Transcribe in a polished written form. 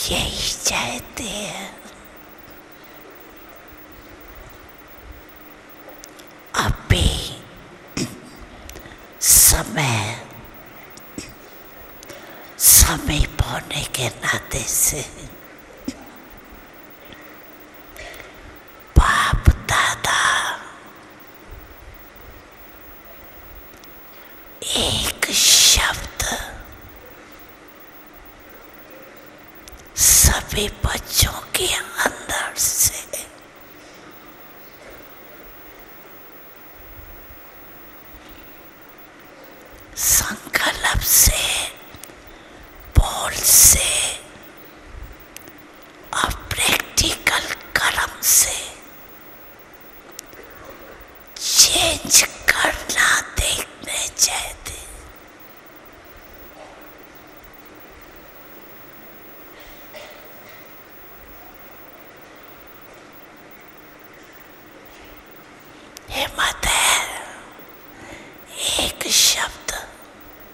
यही चाहते हैं। अभी समय होने के नाते से बाप दादा एक शब्द सभी बच्चों के अंदर से संकल्प से, बोल से और प्रैक्टिकल कर्म से चेंज करना देखने चाहते। हे माता